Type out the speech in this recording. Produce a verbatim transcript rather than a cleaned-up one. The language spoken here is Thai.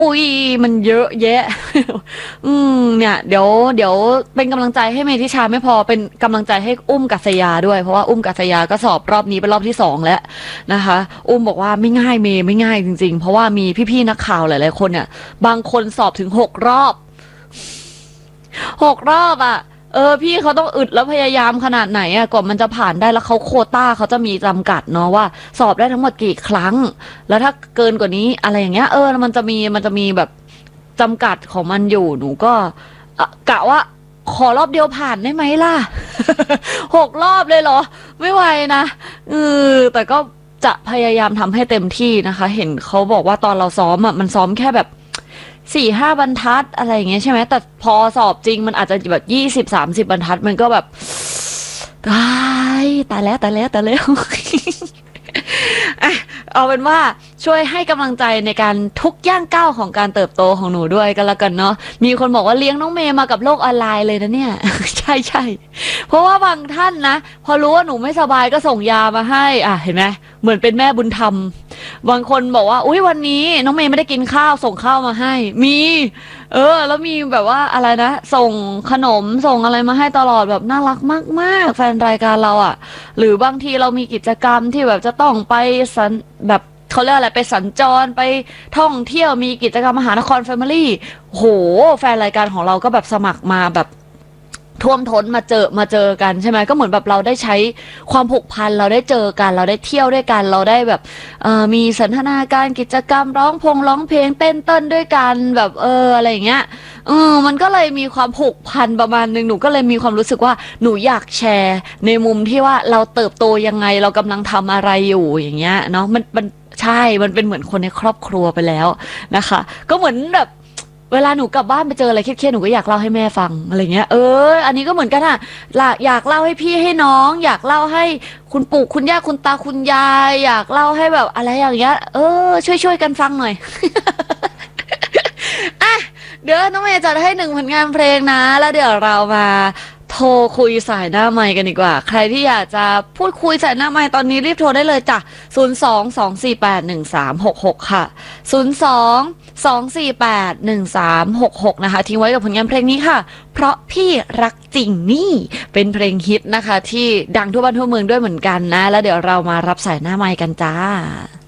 อุ้ยมันเยอะแยะอืมเนี่ยเดี๋ยวเดี๋ยวเป็นกำลังใจให้เมธิชาไม่พอเป็นกำลังใจให้อุ้มกัสยาด้วยเพราะว่าอุ้มกัสยาก็สอบรอบนี้เป็นรอบที่สองแล้วนะคะอุ้มบอกว่าไม่ง่ายเมย์ไม่ง่ายจริงๆเพราะว่ามีพี่ๆนักข่าวหลายๆคนเนี่ยบางคนสอบถึงหกรอบหกรอบอ่ะเออพี่เขาต้องอึดแล้วพยายามขนาดไหนอ่ะกว่ามันจะผ่านได้แล้วเขาโควต้าเขาจะมีจำกัดเนาะว่าสอบได้ทั้งหมดกี่ครั้งแล้วถ้าเกินกว่านี้อะไรอย่างเงี้ยเออมันจะมีมันจะมีแบบจำกัดของมันอยู่หนูก็อ่ะกะว่าขอรอบเดียวผ่านได้ไหมล่ะหกรอบเลยเหรอไม่ไหวนะเออแต่ก็จะพยายามทำให้เต็มที่นะคะเห็นเขาบอกว่าตอนเราซ้อมอ่ะมันซ้อมแค่แบบ สี่ห้าบรรทัดอะไรอย่างเงี้ยใช่ไหมแต่พอสอบจริงมันอาจจะแบบยี่สิบสามสิบบรรทัดมันก็แบบตายตายแล้วตายแล้วตายแล้วอ่ะเอาเป็นว่าช่วยให้กำลังใจในการทุกย่างก้าวของการเติบโตของหนูด้วยกันละกันเนาะมีคนบอกว่าเลี้ยงน้องเมย์มากับโลกออนไลน์เลยนะเนี่ยใช่ใช่เพราะว่าบางท่านนะพอรู้ว่าหนูไม่สบายก็ส่งยามาให้อ่ะเห็นไหมเหมือนเป็นแม่บุญธรรมบางคนบอกว่าอุ้ยวันนี้น้องเมย์ไม่ได้กินข้าวส่งข้าวมาให้มีเออแล้วมีแบบว่าอะไรนะส่งขนมส่งอะไรมาให้ตลอดแบบน่ารักมากๆแฟนรายการเราอ่ะหรือบางทีเรามีกิจกรรมที่แบบจะต้องไปสันแบบเขาเรียกอะไรไปสัญจรไปท่องเที่ยวมีกิจกรรมมหานครแฟมิลี่โหแฟนรายการของเราก็แบบสมัครมาแบบท่วมท้นมาเจอมาเจอกันใช่ไหมก็เหมือนแบบเราได้ใช้ความผูกพันเราได้เจอกันเราได้เที่ยวด้วยกันเราได้แบบเอ่อมีสันทนาการกิจกรรมร้องพงร้องเพลงเต้นเต้นด้วยกันแบบเอออะไรอย่างเงี้ยเออมันก็เลยมีความผูกพันประมาณนึงหนูก็เลยมีความรู้สึกว่าหนูอยากแชร์ในมุมที่ว่าเราเติบโตยังไงเรากำลังทำอะไรอยู่อย่างเงี้ยเนาะมันมันใช่มันเป็นเหมือนคนในครอบครัวไปแล้วนะคะก็เหมือนแบบเวลาหนูกลับบ้านไปเจออะไรเครียดๆหนูก็อยากเล่าให้แม่ฟังอะไรเงี้ยเอออันนี้ก็เหมือนกันอะอยากเล่าให้พี่ให้น้องอยากเล่าให้คุณปู่คุณย่าคุณตาคุณยายอยากเล่าให้แบบอะไรอย่างเงี้ยเออช่วยๆกันฟังหน่อย อ่ะเดี๋ยวน้องเมย์จัดให้หนึ่งผลงานเพลงนะแล้วเดี๋ยวเรามาโทรคุยสายหน้าไมค์กันดีกว่าใครที่อยากจะพูดคุยสายหน้าไมค์ตอนนี้รีบโทรได้เลยจ้ะศูนย์ สอง สอง สี่ แปด หนึ่ง สาม หก หกค่ะศูนย์ สอง สอง สี่ แปด หนึ่ง สาม หก หกนะคะทิ้งไว้กับผลงานเพลงนี้ค่ะเพราะพี่รักจริงนี่เป็นเพลงฮิตนะคะที่ดังทั่วบ้านทั่วเมืองด้วยเหมือนกันนะแล้วเดี๋ยวเรามารับสายหน้าไมค์กันจ้า